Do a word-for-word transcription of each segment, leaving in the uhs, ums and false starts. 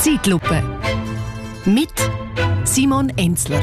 Zeitlupe mit Simon Enzler.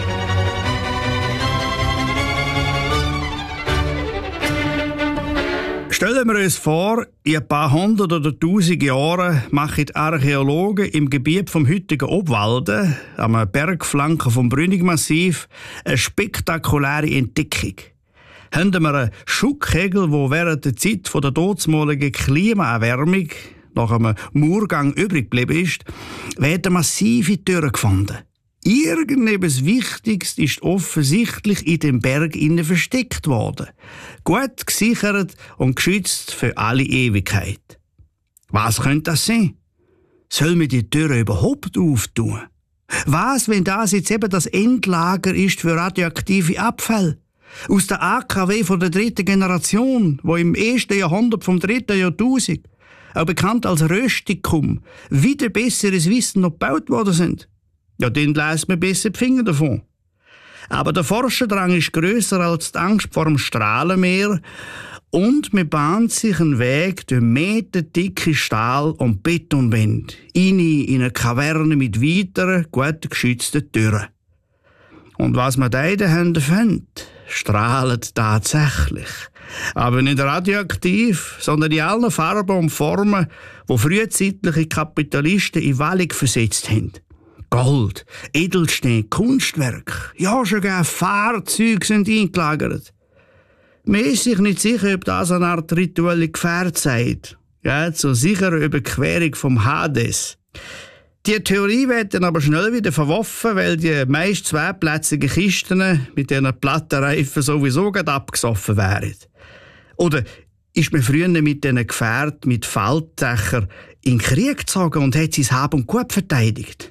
Stellen wir uns vor, in ein paar hundert oder tausend Jahren machen die Archäologen im Gebiet vom heutigen Obwalden, am Bergflanken vom Brünig-Massiv, eine spektakuläre Entdeckung. Haben wir einen Schuttkegel, der während der Zeit von der dortmaligen Klimaerwärmung nach einem Murgang übrig geblieben ist, werden massive Türen gefunden. Irgendetwas Wichtiges ist offensichtlich in dem Berg innen versteckt worden. Gut gesichert und geschützt für alle Ewigkeit. Was könnte das sein? Soll man die Türe überhaupt auftun? Was, wenn das jetzt eben das Endlager ist für radioaktive Abfälle? Aus der A K W von der dritten Generation, wo im ersten Jahrhundert vom dritten Jahrtausend, auch bekannt als Röstikum, wieder besseres Wissen noch gebaut worden sind. Ja, dann lässt man besser die Finger davon. Aber der Forscherdrang ist grösser als die Angst vor dem Strahlenmeer und man bahnt sich einen Weg durch meterdicke Stahl- und Betonwände rein in eine Kaverne mit weiteren, gut geschützten Türen. Und was man da in den Händen findet, strahlt tatsächlich. Aber nicht radioaktiv, sondern in allen Farben und Formen, die frühzeitliche Kapitalisten in Wallung versetzt haben. Gold, Edelsteine, Kunstwerk, ja sogar Fahrzeuge sind eingelagert. Man ist sich nicht sicher, ob das eine Art rituelle Gefährt sei. Ja, zur sicheren Überquerung vom Hades. Die Theorie wird dann aber schnell wieder verworfen, weil die meist zweiplätzigen Kisten mit diesen Plattenreifen sowieso gerade abgesoffen wären. Oder ist man früher mit diesen Gefährten mit Faltdächern in den Krieg gezogen und hat sein Hab und Gut verteidigt?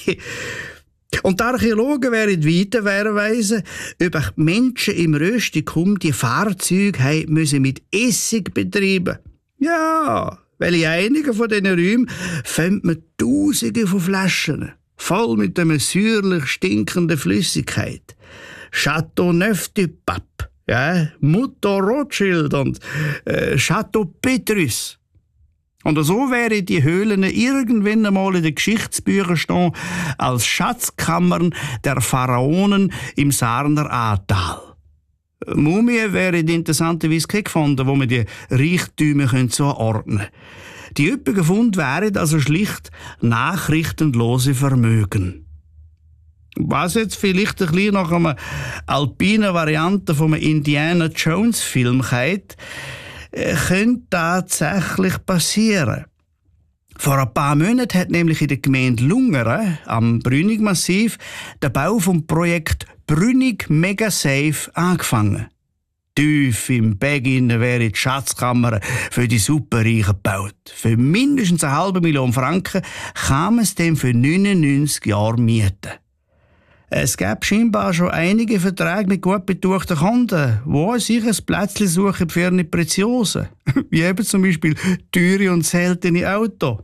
Und die Archäologen werden weiter weisen, ob die Menschen im Röstikum die Fahrzeuge haben müssen mit Essig betreiben. Ja, weil in einigen von diesen Räumen findet man Tausende von Flaschen, voll mit einer säuerlich stinkenden Flüssigkeit. Chateau Neuf du Pape, ja, Mutter Rothschild und äh, Chateau Petrus. Und so wären die Höhlen irgendwann einmal in den Geschichtsbüchern stehen als Schatzkammern der Pharaonen im Sarner Ahrtal. Mumien wären interessanterweise keine gefunden, wo man die Reichtümer zuordnen könnte. Die übrigen Funde wären also schlicht nachrichtenlose Vermögen. Was jetzt vielleicht ein bisschen nach einer alpinen Variante von einem Indiana Jones Film geht, könnte tatsächlich passieren. Vor ein paar Monaten hat nämlich in der Gemeinde Lungeren am Brünig-Massiv der Bau vom Projekt Brünig Megasafe angefangen. Tief im Berg wäre die Schatzkammer für die Superreichen gebaut. Für mindestens eine halbe Million Franken kann man es dem für neunundneunzig Jahre mieten. Es gab scheinbar schon einige Verträge mit gut betuchten Kunden, die sich ein Plätzchen suchen für ihre Preziosen. Wie eben zum Beispiel teure und seltene Autos.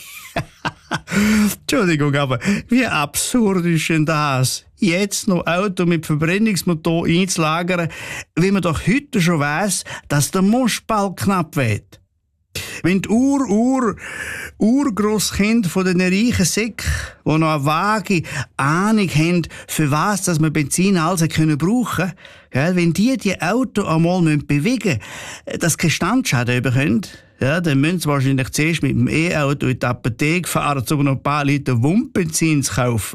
Entschuldigung, aber wie absurd ist denn das? Jetzt noch Auto mit Verbrennungsmotor einzulagern, wie man doch heute schon weiss, dass der Moschball knapp wird. Wenn die Ur, Ur, Urgrosskinder von den reichen Säcken, die noch eine vage Ahnung haben, für was dass man Benzin also können brauchen, ja, wenn die die Auto einmal bewegen müssen, dass keine Standschaden bekommen, ja, dann müssen sie wahrscheinlich zuerst mit dem E-Auto in die Apotheke fahren, um noch ein paar Liter Wundbenzin zu kaufen.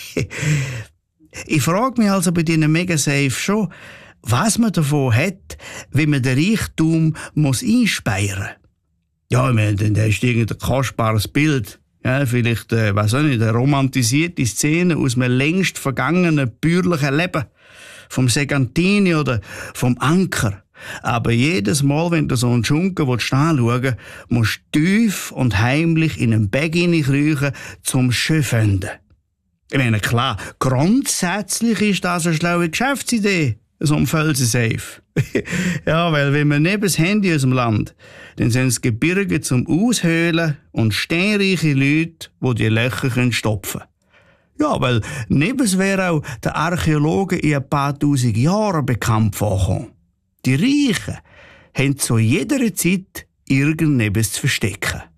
Ich frage mich also bei diesen Megasafe schon, was man davon hat, wenn man den Reichtum muss einspeiern muss. Ja, ich meine, da ist irgendein kostbares Bild. Ja, vielleicht, äh, weiss auch nicht, eine romantisierte Szene aus einem längst vergangenen bürgerlichen Leben. Vom Segantini oder vom Anker. Aber jedes Mal, wenn du so einen Schunken anschauen willst, musst du tief und heimlich in einen Bag hineinkriechen, zum Schön finden. Ich meine, klar, grundsätzlich ist das eine schlaue Geschäftsidee. So ein Felsensafe. Ja, weil wenn wir neben das Handy aus dem Land, dann sind es Gebirge zum Aushöhlen und steinreiche Leute, die die Löcher stopfen können. Ja, weil nebens wäre auch der Archäologe in ein paar tausend Jahren bekannt vorgekommen. Die Reichen haben zu jeder Zeit irgendetwas zu verstecken.